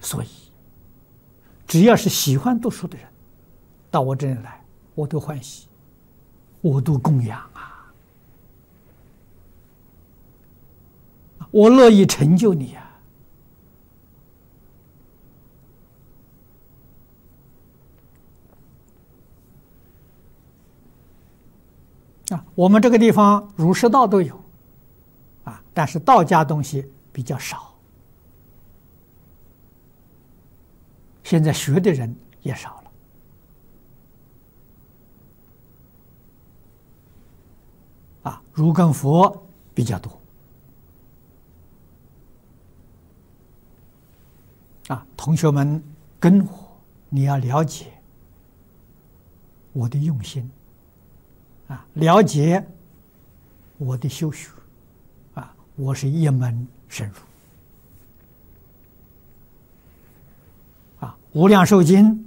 所以，只要是喜欢读书的人，到我这里来，我都欢喜，我都供养啊，我乐意成就你啊。我们这个地方儒释道都有，但是道家东西比较少，现在学的人也少了，儒跟佛比较多，同学们跟我，你要了解我的用心。了解我的修学，我是一门深入。无量寿经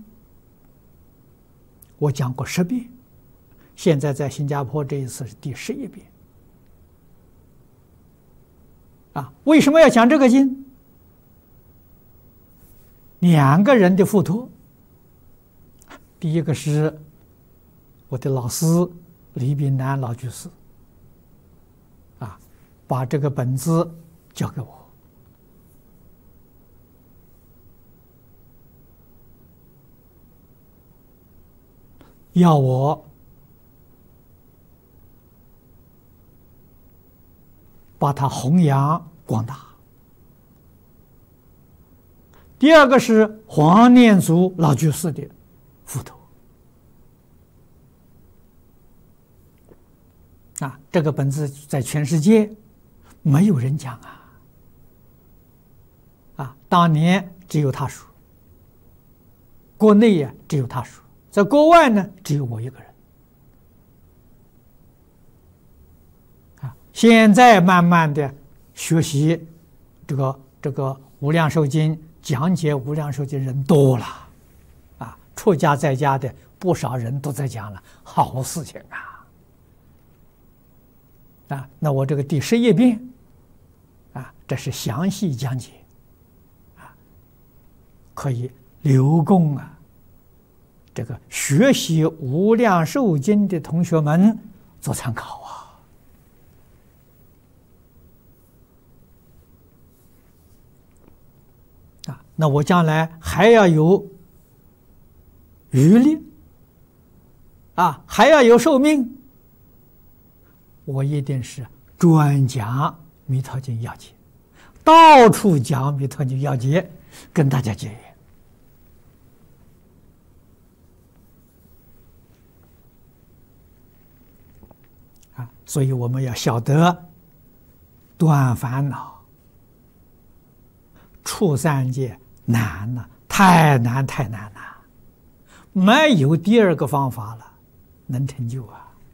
我讲过10遍，现在在新加坡这一次是第11遍。为什么要讲这个经？2个人的付托，第一个是我的老师李炳南老居士，把这个本子交给我，要我把它弘扬广大。第二个是黄念祖老居士的付托。这个本子在全世界没有人讲当年只有他说，国内只有他说，在国外呢只有我一个人。现在慢慢的学习这个无量寿经，讲解无量寿经人多了，出家在家的不少人都在讲了，好事情那我这个第11遍这是详细讲解可以留供这个学习无量寿经的同学们做参考那我将来还要有余力还要有寿命，我一定是专讲弥陀经要解，到处讲弥陀经要解，跟大家结缘所以我们要晓得断烦恼，出三界难了，太难了，没有第二个方法了能成就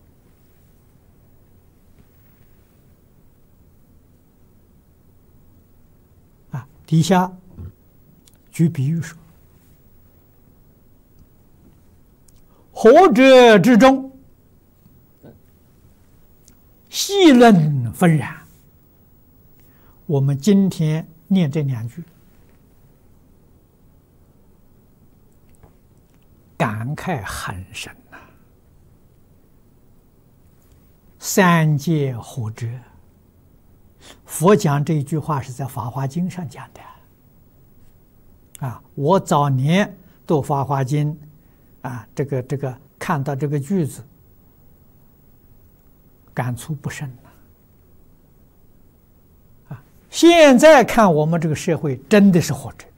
底下举比喻说，何者之中，细论纷然。我们今天念这2句，感慨很深三界何者？佛讲这一句话是在《法华经》上讲的我早年读《法华经》这个看到这个句子，感触不深现在看我们这个社会真的是活着，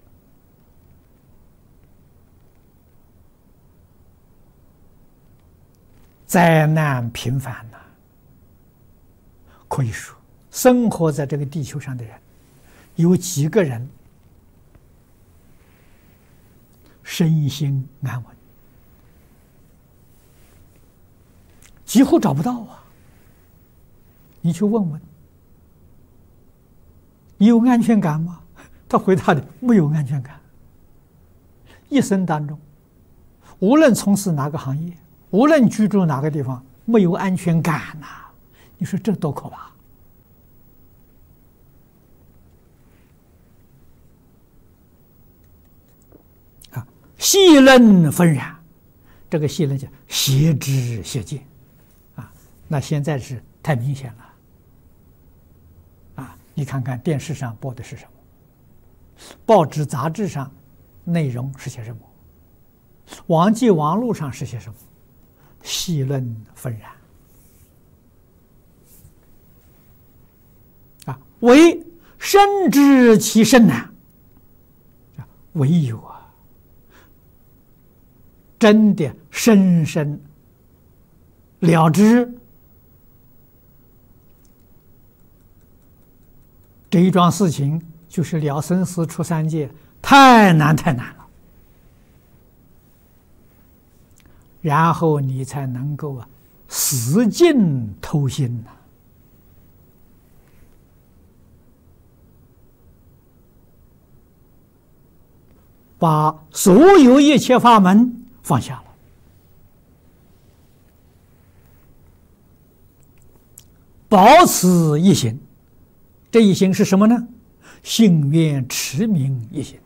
灾难频繁可以说生活在这个地球上的人，有几个人身心安稳？几乎找不到你去问问，你有安全感吗？他回答的没有安全感。一生当中，无论从事哪个行业，无论居住哪个地方，没有安全感你说这多可怕！ 细论纷然。这个细论叫邪知邪见啊，那现在是太明显了啊！你看看电视上播的是什么，报纸杂志上内容是些什么，网络上是些什么，细论纷然啊！唯深知其甚难，唯有真的深深了知这一桩事情，就是了生死出三界，太难了。然后你才能够死尽偷心把所有一切法门放下了，保持一心。这一心是什么呢？信愿持名一心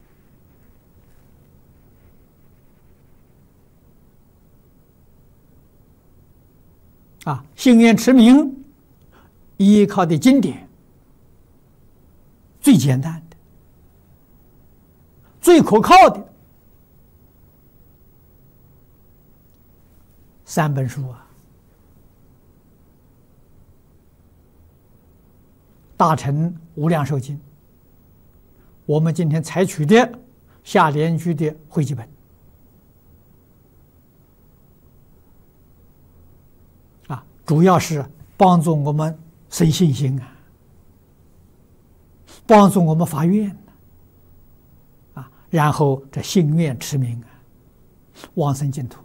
啊！信愿持名依靠的经典最简单的、最可靠的3本书啊，大乘无量寿经，我们今天采取的下联居的汇集本啊，主要是帮助我们生信心啊，帮助我们发愿啊，然后这信愿持名啊，往生净土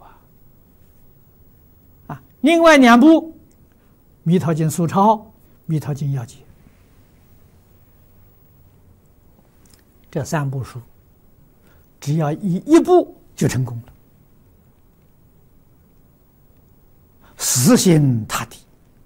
啊。另外2部《弥陀经疏钞》《弥陀经要解》，这3部书只要一部就成功了，死心塌地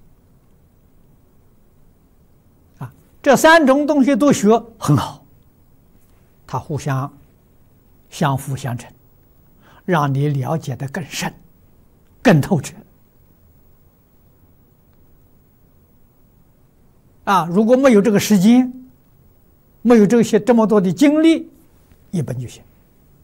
啊！这3种东西都学很好，它互相相辅相成，让你了解得更深、更透彻啊！如果没有这个时间，没有这么多的精力，一本就行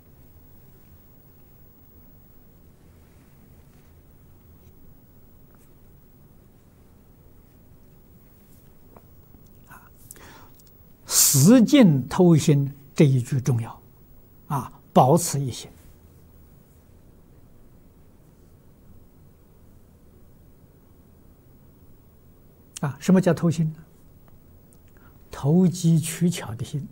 啊！死尽偷心这一句重要啊，保持一心啊！什么叫偷心呢？投机取巧的心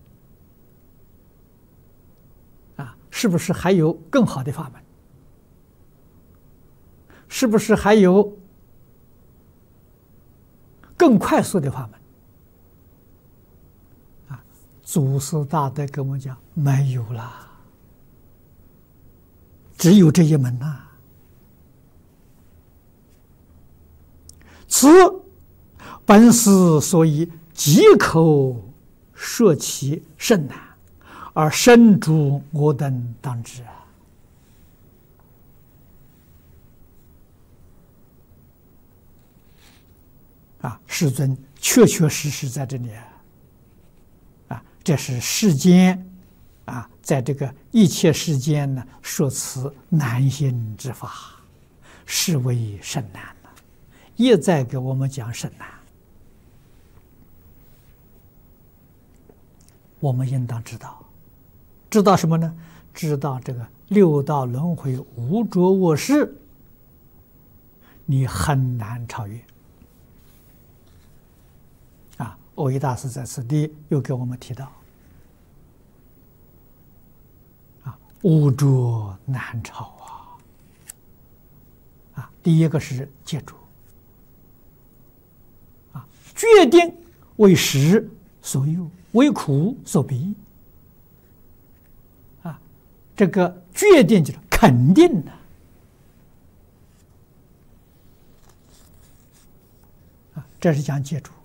啊，是不是还有更好的法门？是不是还有更快速的法门？啊，祖师大德跟我们讲，没有啦，只有这一门呐。此本师所以即口说其甚难，而深诸我等当知啊！世尊确实在这里啊，这是世间啊，在这个一切世间呢，说此难行之法，是为甚难了，一再给我们讲甚难。我们应当知道什么呢？知道这个六道轮回无着我事，你很难超越啊！蕅益大师在此地又给我们提到啊，无着难超啊！第一个是戒着啊，决定为实所有，为苦所逼啊，这个决定就是肯定的啊，这是讲戒着